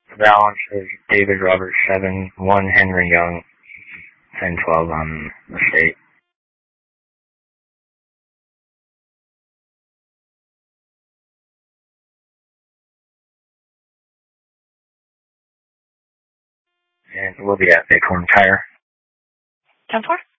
The balance is David Robert 7, 1 Henry Young, 1012 on the state. And we'll be at Bighorn Tire. 10-4?